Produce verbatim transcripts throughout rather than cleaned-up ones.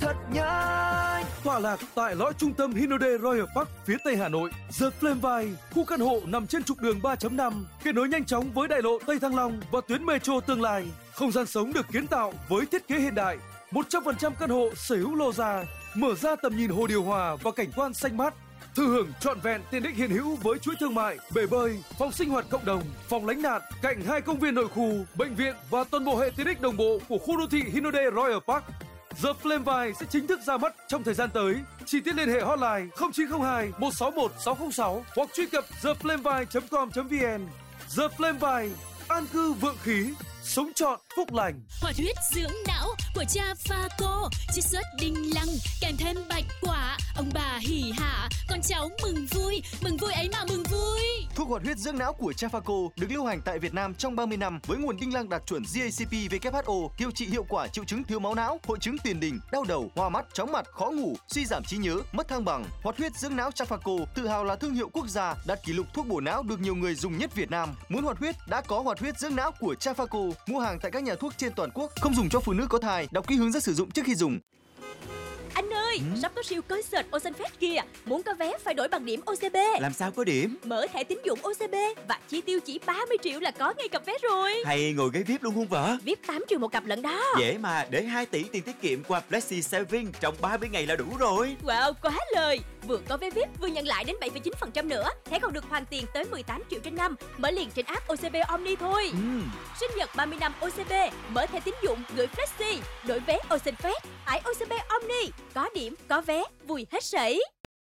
thật nhanh. Tọa lạc tại lõi trung tâm Hinode Royal Park phía tây Hà Nội, The Flameville, khu căn hộ nằm trên trục đường ba chấm năm, kết nối nhanh chóng với đại lộ Tây Thăng Long và tuyến metro tương lai. Không gian sống được kiến tạo với thiết kế hiện đại, một trăm phần trăm căn hộ sở hữu lô già, mở ra tầm nhìn hồ điều hòa và cảnh quan xanh mát. Thừa hưởng trọn vẹn tiện ích hiện hữu với chuỗi thương mại, bể bơi, phòng sinh hoạt cộng đồng, phòng lánh nạn, cạnh hai công viên nội khu, bệnh viện và toàn bộ hệ tiện ích đồng bộ của khu đô thị Hinode Royal Park. The Flameville sẽ chính thức ra mắt trong thời gian tới. Chi tiết liên hệ hotline không chín không hai một sáu một sáu không sáu hoặc truy cập the flameville chấm com chấm vn. The Flameville, an cư vượng khí, sống trọn phúc lành. Hoạt huyết dưỡng não của cha Phaco, chiết xuất đinh lăng kèm thêm bạch quả, ông bà hỉ hả, con cháu mừng vui, mừng vui ấy mà mừng vui. Thuốc hoạt huyết dưỡng não của cha Phaco được lưu hành tại Việt Nam trong ba mươi năm với nguồn đinh lăng đạt chuẩn giê a xê pê W H O, điều trị hiệu quả triệu chứng thiếu máu não, hội chứng tiền đình, đau đầu, hoa mắt, chóng mặt, khó ngủ, suy giảm trí nhớ, mất thăng bằng. Hoạt huyết dưỡng não cha Phaco tự hào là thương hiệu quốc gia, đạt kỷ lục thuốc bổ não được nhiều người dùng nhất Việt Nam. Muốn hoạt huyết đã có hoạt huyết dưỡng não của cha Phaco. Mua hàng tại các nhà thuốc trên toàn quốc. Không dùng cho phụ nữ có thai. Đọc kỹ hướng dẫn sử dụng trước khi dùng. Anh ơi, ừ? sắp có siêu concert Ocean Fest kìa. Muốn có vé phải đổi bằng điểm ô xê bê. Làm sao có điểm? Mở thẻ tín dụng ô xê bê và chi tiêu chỉ ba mươi triệu là có ngay cặp vé rồi. Hay ngồi ghế vi ai pi luôn không vợ? vi ai pi tám triệu một cặp lận đó. Dễ mà, để hai tỷ tiền tiết kiệm qua Flexi Saving trong ba mươi ngày là đủ rồi. Wow, quá lời. Vừa có vé vi ai pi vừa nhận lại đến bảy phẩy chín phần trăm nữa. Thẻ còn được hoàn tiền tới mười tám triệu trên năm. Mở liền trên app ô xê bê Omni thôi. Ừ. Sinh nhật ba mươi năm ô xê bê, mở thẻ tín dụng gửi Flexi, đổi vé Ocean Fest, tải ô xê bê Omni, có điểm, có vé, vui hết sảy.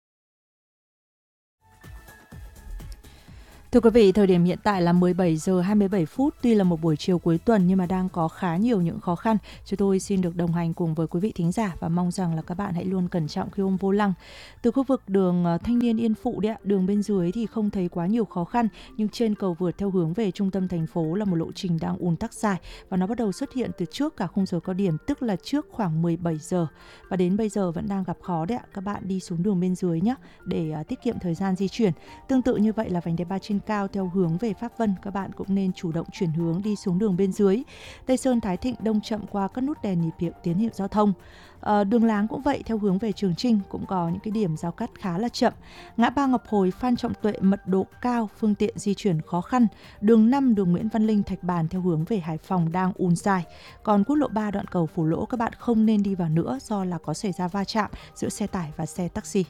Thưa quý vị, thời điểm hiện tại là mười bảy giờ hai mươi bảy phút, tuy là một buổi chiều cuối tuần nhưng mà đang có khá nhiều những khó khăn. Chúng tôi xin được đồng hành cùng với quý vị thính giả và mong rằng là các bạn hãy luôn cẩn trọng khi ôm vô lăng. Từ khu vực đường Thanh Niên Yên Phụ đấy ạ, đường bên dưới thì không thấy quá nhiều khó khăn, nhưng trên cầu vượt theo hướng về trung tâm thành phố là một lộ trình đang ùn tắc dài và nó bắt đầu xuất hiện từ trước cả khung giờ cao điểm, tức là trước khoảng mười bảy giờ và đến bây giờ vẫn đang gặp khó đấy ạ. Các bạn đi xuống đường bên dưới nhé để uh, tiết kiệm thời gian di chuyển. Tương tự như vậy là vành đai ba trên cao theo hướng về Pháp Vân, các bạn cũng nên chủ động chuyển hướng đi xuống đường bên dưới. Tây Sơn Thái Thịnh đông chậm qua các nút đèn nhịp hiệu tín hiệu giao thông. À, đường Láng cũng vậy, theo hướng về Trường Chinh cũng có những cái điểm giao cắt khá là chậm. Ngã ba Ngọc Hồi, Phan Trọng Tuệ mật độ cao, phương tiện di chuyển khó khăn. Đường năm, đường Nguyễn Văn Linh, Thạch Bàn theo hướng về Hải Phòng đang ùn dài. Còn quốc lộ ba đoạn cầu Phú Lỗ các bạn không nên đi vào nữa do là có xảy ra va chạm giữa xe tải và xe taxi.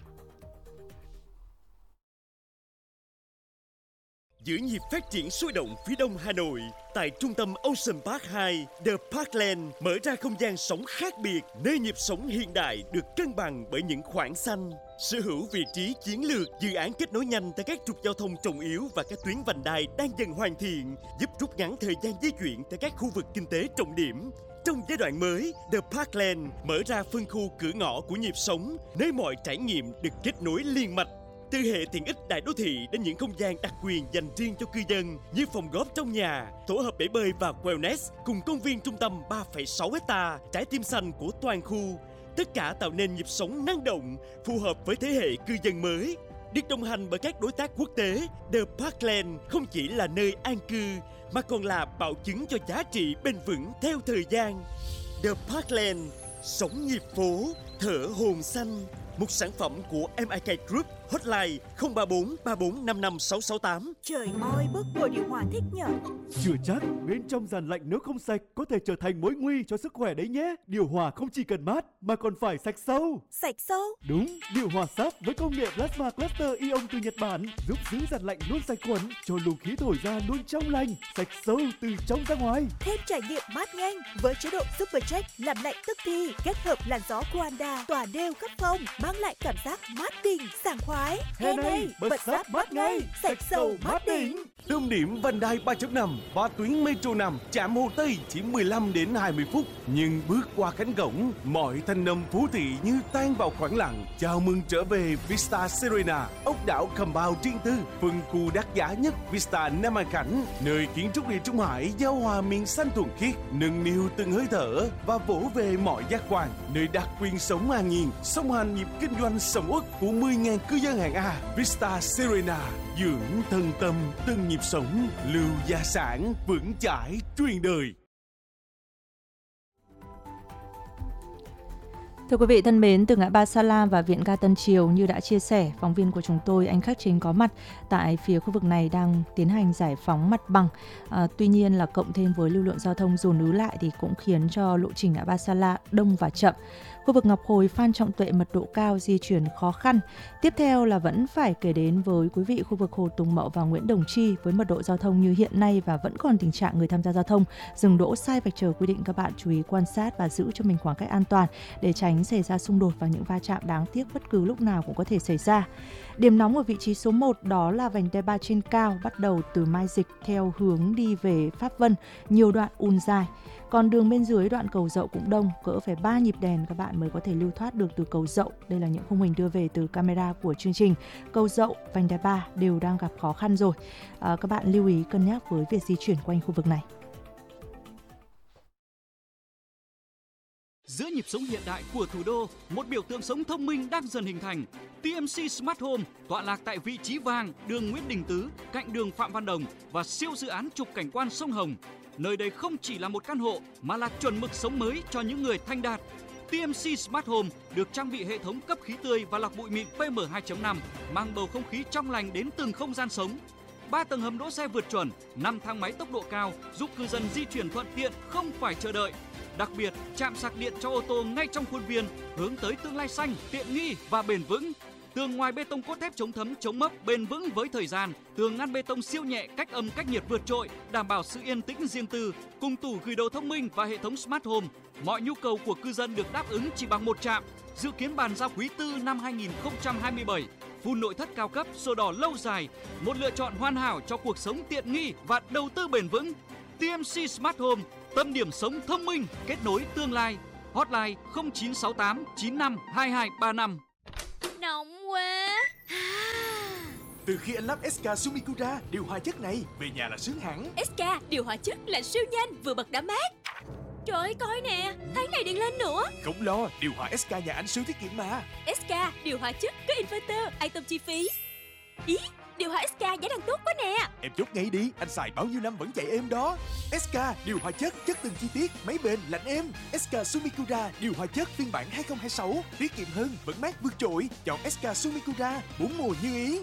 Giữa nhịp phát triển sôi động phía đông Hà Nội, tại trung tâm Ocean Park hai, The Parkland mở ra không gian sống khác biệt, nơi nhịp sống hiện đại được cân bằng bởi những khoảng xanh. Sở hữu vị trí chiến lược, dự án kết nối nhanh tại các trục giao thông trọng yếu và các tuyến vành đai đang dần hoàn thiện, giúp rút ngắn thời gian di chuyển tại các khu vực kinh tế trọng điểm. Trong giai đoạn mới, The Parkland mở ra phân khu cửa ngõ của nhịp sống, nơi mọi trải nghiệm được kết nối liên mạch. Từ hệ tiện ích đại đô thị đến những không gian đặc quyền dành riêng cho cư dân như phòng góp trong nhà, tổ hợp bể bơi và wellness cùng công viên trung tâm ba phẩy sáu héc ta, trái tim xanh của toàn khu. Tất cả tạo nên nhịp sống năng động, phù hợp với thế hệ cư dân mới. Được đồng hành bởi các đối tác quốc tế, The Parkland không chỉ là nơi an cư mà còn là bảo chứng cho giá trị bền vững theo thời gian. The Parkland, sống nhịp phố, thở hồn xanh. Một sản phẩm của em i ca Group, hotline không ba bốn ba bốn năm năm sáu sáu tám. Trời ơi, bức bộ điều hòa thích nhở. Chưa chắc, bên trong dàn lạnh nếu không sạch có thể trở thành mối nguy cho sức khỏe đấy nhé. Điều hòa không chỉ cần mát mà còn phải sạch sâu. Sạch sâu? Đúng, điều hòa sáp với công nghệ Plasma Cluster Ion từ Nhật Bản giúp giữ dàn lạnh luôn sạch khuẩn, cho luồng khí thổi ra luôn trong lành, sạch sâu từ trong ra ngoài. Thêm trải nghiệm mát nhanh với chế độ Super Check làm lạnh tức thì, kết hợp làn gió Coanda tỏa đều khắp phòng, mang lại cảm giác mát đỉnh, sảng khoái. Hè này, bật sáp mát ngay, sạch sâu mát đỉnh. Tâm điểm vành đai ba chấm năm và tuyến metro năm trạm Hồ Tây chỉ mười lăm đến hai mươi phút, nhưng bước qua cánh cổng, mọi thanh âm phố thị như tan vào khoảng lặng. Chào mừng trở về Vista Serena, ốc đảo compound riêng tư, phân khu đắt giá nhất Vista Nam An Khánh, nơi kiến trúc địa Trung Hải giao hòa miền xanh thuần khiết, nâng niu từng hơi thở và vỗ về mọi giác quan, nơi đặc quyền sống an nhiên, song hành nhịp kinh doanh sầm uất của mười nghìn cư dân hạng A. Vista Serena, dưỡng thân tâm từng nhịp sống, lưu gia sản vững chãi truyền đời. Thưa quý vị thân mến, từ ngã ba Sa La và Viện Ga Tân Triều như đã chia sẻ, phóng viên của chúng tôi anh Khắc Chính có mặt tại phía khu vực này đang tiến hành giải phóng mặt bằng. À, tuy nhiên là cộng thêm với lưu lượng giao thông dồn ứ lại thì cũng khiến cho lộ trình ngã ba Sa La đông và chậm. Khu vực Ngọc Hồi, Phan Trọng Tuệ mật độ cao, di chuyển khó khăn. Tiếp theo là vẫn phải kể đến với quý vị khu vực Hồ Tùng Mậu và Nguyễn Đồng Chi với mật độ giao thông như hiện nay và vẫn còn tình trạng người tham gia giao thông dừng đỗ sai vạch chờ quy định. Các bạn chú ý quan sát và giữ cho mình khoảng cách an toàn để tránh xảy ra xung đột và những va chạm đáng tiếc bất cứ lúc nào cũng có thể xảy ra. Điểm nóng ở vị trí số một đó là vành đai ba trên cao bắt đầu từ Mai Dịch theo hướng đi về Pháp Vân, nhiều đoạn ùn dài. Còn đường bên dưới đoạn cầu Dậu cũng đông, cỡ phải ba nhịp đèn các bạn mới có thể lưu thoát được từ cầu Dậu. Đây là những khung hình đưa về từ camera của chương trình. Cầu Dậu, vành đai ba đều đang gặp khó khăn rồi. À, các bạn lưu ý cân nhắc với việc di chuyển quanh khu vực này. Giữa nhịp sống hiện đại của thủ đô, một biểu tượng sống thông minh đang dần hình thành. tê em xê Smart Home tọa lạc tại vị trí vàng, đường Nguyễn Đình Tứ, cạnh đường Phạm Văn Đồng và siêu dự án trục cảnh quan sông Hồng. Nơi đây không chỉ là một căn hộ mà là chuẩn mực sống mới cho những người thanh đạt. tê em xê Smart Home được trang bị hệ thống cấp khí tươi và lọc bụi mịn pê em hai chấm năm, mang bầu không khí trong lành đến từng không gian sống. ba tầng hầm đỗ xe vượt chuẩn, năm thang máy tốc độ cao giúp cư dân di chuyển thuận tiện, không phải chờ đợi. Đặc biệt, trạm sạc điện cho ô tô ngay trong khuôn viên, hướng tới tương lai xanh, tiện nghi và bền vững. Tường ngoài bê tông cốt thép chống thấm, chống mốc, bền vững với thời gian. Tường ngăn bê tông siêu nhẹ, cách âm, cách nhiệt vượt trội, đảm bảo sự yên tĩnh riêng tư. Cùng tủ gửi đồ thông minh và hệ thống Smart Home, mọi nhu cầu của cư dân được đáp ứng chỉ bằng một trạm. Dự kiến bàn giao quý tư năm hai nghìn không trăm hai mươi bảy. Phun nội thất cao cấp, sổ đỏ lâu dài, một lựa chọn hoàn hảo cho cuộc sống tiện nghi và đầu tư bền vững. tê em xê Smart Home, tâm điểm sống thông minh, kết nối tương lai. Hotline không chín sáu tám chín năm hai hai ba năm. Nóng quá. Từ khi anh lắp ét ca Sumikura điều hòa chất này, về nhà là sướng hẳn. ét ca điều hòa chất là siêu nhanh, vừa bật đã mát. Trời ơi, coi nè, tháng này điện lên nữa. Không lo, điều hòa ét ca nhà anh siêu tiết kiệm mà. ét ca điều hòa chất có inverter, an tâm chi phí. Ý, điều hòa ét ca giá đang tốt quá nè. Em chốt ngay đi, anh xài bao nhiêu năm vẫn chạy êm đó. ét ca điều hòa chất, chất từng chi tiết, máy bền, lạnh êm. ét ca Sumikura điều hòa chất phiên bản hai không hai sáu, tiết kiệm hơn, vẫn mát vượt trội. Chọn ét ca Sumikura, bốn mùa như ý.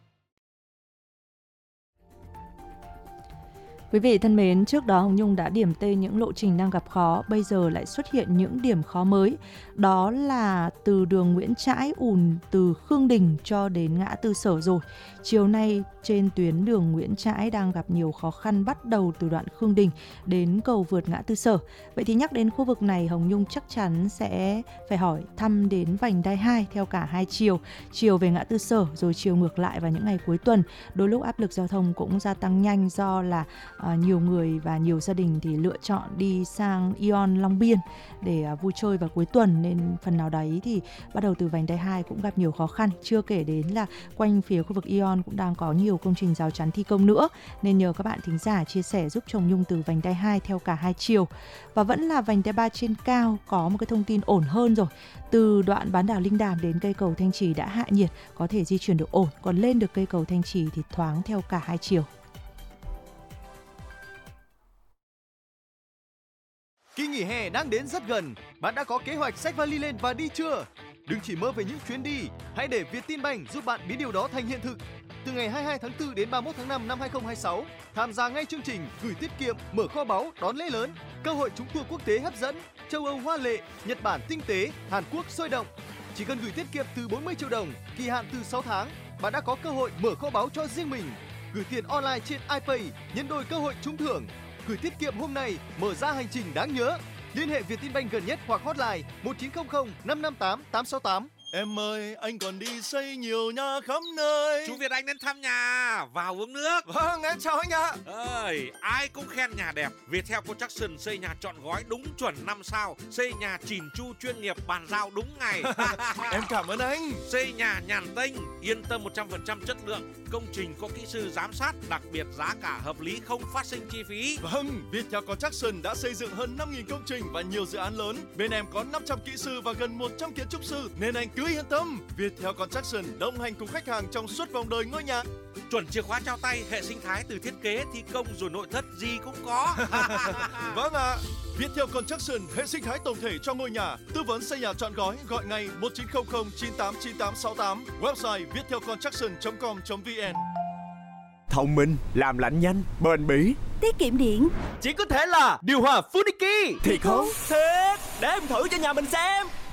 Quý vị thân mến, trước đó Hồng Nhung đã điểm tên những lộ trình đang gặp khó, bây giờ lại xuất hiện những điểm khó mới. Đó là từ đường Nguyễn Trãi ùn từ Khương Đình cho đến ngã tư Sở rồi. Chiều nay trên tuyến đường Nguyễn Trãi đang gặp nhiều khó khăn bắt đầu từ đoạn Khương Đình đến cầu vượt ngã tư Sở. Vậy thì nhắc đến khu vực này, Hồng Nhung chắc chắn sẽ phải hỏi thăm đến vành đai hai theo cả hai chiều. Chiều về ngã tư Sở rồi chiều ngược lại vào những ngày cuối tuần. Đôi lúc áp lực giao thông cũng gia tăng nhanh do là À, nhiều người và nhiều gia đình thì lựa chọn đi sang Ion Long Biên để à, vui chơi vào cuối tuần, nên phần nào đấy thì bắt đầu từ vành đai hai cũng gặp nhiều khó khăn. Chưa kể đến là quanh phía khu vực Ion cũng đang có nhiều công trình rào chắn thi công nữa, nên nhờ các bạn thính giả chia sẻ giúp Chồng Nhung từ vành đai hai theo cả hai chiều. Và vẫn là vành đai ba trên cao có một cái thông tin ổn hơn rồi. Từ đoạn bán đảo Linh Đàm đến cây cầu Thanh Trì đã hạ nhiệt, có thể di chuyển được ổn, còn lên được cây cầu Thanh Trì thì thoáng theo cả hai chiều. Kỳ nghỉ hè đang đến rất gần, bạn đã có kế hoạch xách vali lên và đi chưa? Đừng chỉ mơ về những chuyến đi, hãy để Vietinbank giúp bạn biến điều đó thành hiện thực. Từ ngày hai mươi hai tháng tư đến ba mươi mốt tháng năm năm hai không hai sáu, tham gia ngay chương trình gửi tiết kiệm, mở kho báu, đón lễ lớn, cơ hội trúng tour quốc tế hấp dẫn, châu Âu hoa lệ, Nhật Bản tinh tế, Hàn Quốc sôi động. Chỉ cần gửi tiết kiệm từ bốn mươi triệu đồng, kỳ hạn từ sáu tháng, bạn đã có cơ hội mở kho báu cho riêng mình. Gửi tiền online trên iPay, nhân đôi cơ hội trúng thưởng. Gửi tiết kiệm hôm nay, mở ra hành trình đáng nhớ. Liên hệ Vietinbank gần nhất hoặc hotline một chín không không năm năm tám tám sáu tám. Em ơi, anh còn đi xây nhiều nhà khắp nơi. Chú Việt Anh đến thăm nhà, vào uống nước. Vâng, em chào anh ạ. Ơi, ai cũng khen nhà đẹp. Viettel Construction xây nhà trọn gói đúng chuẩn năm sao, xây nhà chỉn chu chuyên nghiệp, bàn giao đúng ngày. Em cảm ơn anh. Xây nhà nhàn tênh, yên tâm một trăm phần trăm chất lượng, công trình có kỹ sư giám sát, đặc biệt giá cả hợp lý, không phát sinh chi phí. Vâng, Viettel Construction đã xây dựng hơn năm nghìn công trình và nhiều dự án lớn. Bên em có năm trăm kỹ sư và gần một trăm kiến trúc sư, nên anh cứ Cứ yên tâm, Viettel Construction đồng hành cùng khách hàng trong suốt vòng đời ngôi nhà. Chuẩn chìa khóa trao tay, hệ sinh thái từ thiết kế, thi công rồi nội thất gì cũng có. Vâng ạ, à, Viettel Construction hệ sinh thái tổng thể cho ngôi nhà. Tư vấn xây nhà trọn gói, gọi ngay một chín không không chín tám chín tám sáu tám. Website viettel construction chấm com chấm vn. Thông minh, làm lạnh nhanh, bền bỉ, tiết kiệm điện. Chỉ có thể là điều hòa Funiki. Thiệt không? Thiệt, để em thử cho nhà mình xem.